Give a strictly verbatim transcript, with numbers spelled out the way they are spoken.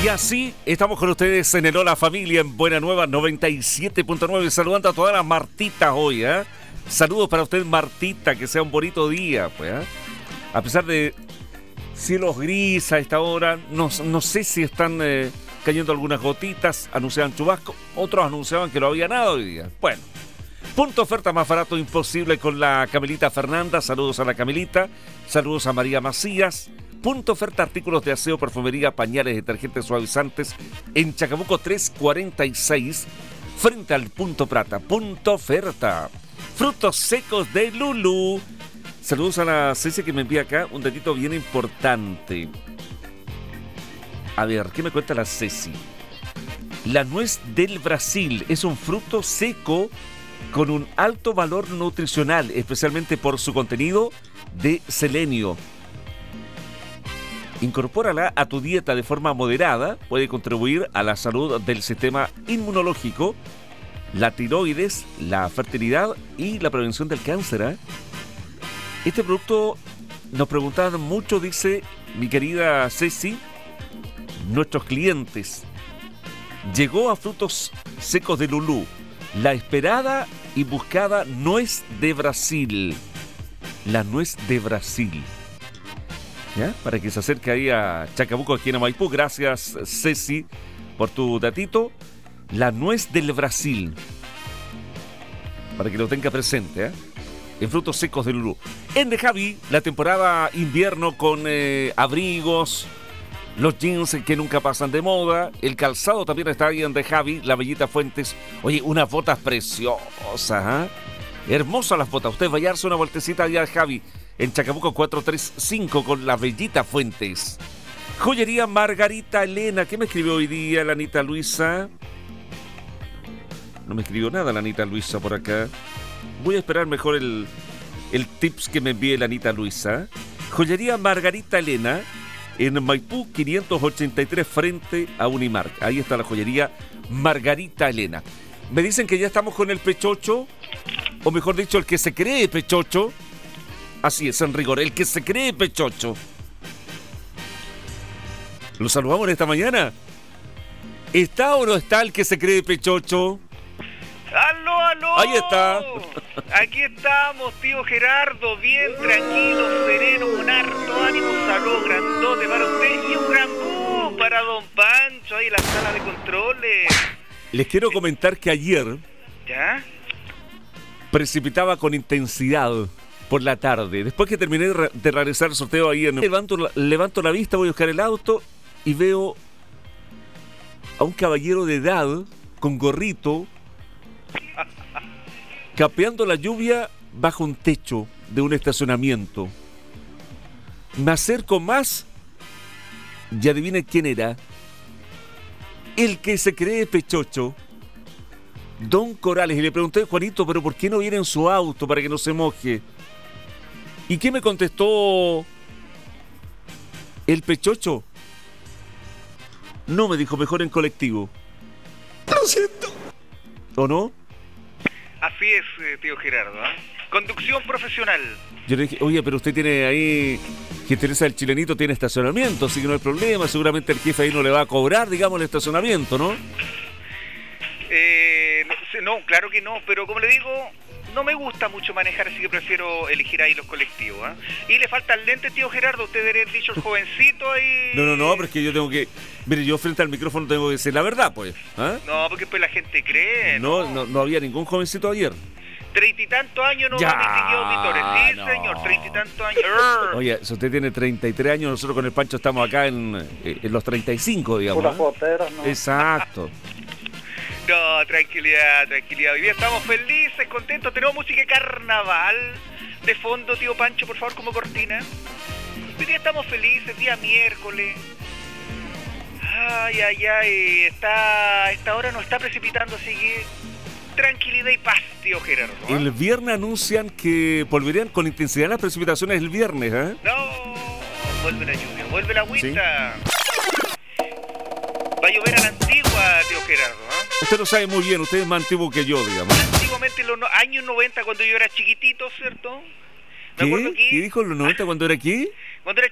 Y así estamos con ustedes en el Hola Familia en Buena Nueva noventa y siete punto nueve, saludando a todas las Martitas hoy, ¿eh? Saludos para usted, Martita, que sea un bonito día, pues, ¿eh? A pesar de cielos grises a esta hora, no, no sé si están eh, cayendo algunas gotitas, anunciaban chubasco, otros anunciaban que no había nada hoy día. Bueno, punto oferta más barato imposible con la Camelita Fernanda, saludos a la Camelita, saludos a María Macías. Punto oferta, artículos de aseo, perfumería, pañales, detergentes suavizantes en Chacabuco trescientos cuarenta y seis, frente al Punto Prata. Punto oferta. Frutos secos de Lulú. Saludos a la Ceci que me envía acá un datito bien importante. A ver, ¿qué me cuenta la Ceci? La nuez del Brasil es un fruto seco con un alto valor nutricional, especialmente por su contenido de selenio. Incorpórala a tu dieta de forma moderada, puede contribuir a la salud del sistema inmunológico, la tiroides, la fertilidad y la prevención del cáncer, ¿eh? Este producto nos preguntaban mucho, dice mi querida Ceci, nuestros clientes. Llegó a Frutos Secos de Lulú, la esperada y buscada nuez de Brasil. La nuez de Brasil. ¿Ya? Para que se acerque ahí a Chacabuco, aquí en Maipú. Gracias, Ceci, por tu datito. La nuez del Brasil. Para que lo tenga presente, ¿eh? En Frutos Secos de Lulú. En De Javi, la temporada invierno con eh, abrigos, los jeans que nunca pasan de moda. El calzado también está ahí en De Javi, la Bellita Fuentes. Oye, unas botas preciosas, ¿eh? Hermosas las botas. Usted vaya a darse una vueltecita allá a Javi, en Chacabuco cuatrocientos treinta y cinco con la Bellita Fuentes. Joyería Margarita Elena. ¿Qué me escribió hoy día la Anita Luisa? No me escribió nada la Anita Luisa por acá. Voy a esperar mejor el, el tips que me envíe la Anita Luisa. Joyería Margarita Elena en Maipú quinientos ochenta y tres frente a Unimark. Ahí está la joyería Margarita Elena. Me dicen que ya estamos con el pechocho, o mejor dicho, el que se cree pechocho. Así es, en rigor, el que se cree pechocho. ¿Lo saludamos esta mañana? ¿Está o no está el que se cree pechocho? ¡Aló, aló! Ahí está. Aquí estamos, tío Gerardo, bien tranquilo, sereno, con harto ánimo, saludo grandote para usted y un gran bu para don Pancho, ahí en la sala de controles. Les quiero comentar que ayer ¿Ya? precipitaba con intensidad por la tarde. Después que terminé de realizar el sorteo ahí en... Levanto la, levanto la vista, voy a buscar el auto y veo a un caballero de edad con gorrito capeando la lluvia bajo un techo de un estacionamiento. Me acerco más y adivinen quién era. El que se cree pechocho, Don Corales. Y le pregunté, Juanito, ¿pero por qué no viene en su auto para que no se moje? ¿Y qué me contestó el pechocho? No, me dijo, mejor en colectivo. Lo siento. ¿O no? Así es, eh, tío Gerardo, ¿eh? Conducción profesional. Yo le dije, oye, pero usted tiene ahí, que Teresa del Chilenito tiene estacionamiento, así que no hay problema, seguramente el jefe ahí no le va a cobrar, digamos, el estacionamiento, ¿no? Eh, no, claro que no, pero como le digo, no me gusta mucho manejar, así que prefiero elegir ahí los colectivos, ¿eh? Y le falta el lente, tío Gerardo, usted debería haber dicho el jovencito ahí. No, no, no, pero es que yo tengo que... Mire, yo frente al micrófono tengo que decir la verdad, pues. ¿eh? No, porque pues la gente cree, No, no, no, no había ningún jovencito ayer. Treinta y tantos años no Ya, van a distinguir auditores. Sí, no. señor, treinta y tantos años. Oye, si usted tiene treinta y tres años, nosotros con el Pancho estamos acá en, en los treinta y cinco, digamos. Pura ¿eh? fotera, ¿no? Exacto. No, tranquilidad, tranquilidad. Hoy día estamos felices, contentos. Tenemos música de carnaval de fondo, tío Pancho, por favor, como cortina. Hoy día estamos felices, día miércoles. Ay, ay, ay. Está, esta hora no está precipitando, así que tranquilidad y paz, tío Gerardo, ¿eh? El viernes anuncian que volverían con intensidad las precipitaciones el viernes, ¿eh? No, vuelve la lluvia, vuelve la agüita. Va a llover a la antigua, tío Gerardo, ¿eh? Usted lo sabe muy bien, usted es más antiguo que yo, digamos. Antiguamente, en los no- años noventa, cuando yo era chiquitito, ¿cierto? Me ¿Qué? acuerdo que ¿Qué dijo en los noventa cuando era aquí? cuando era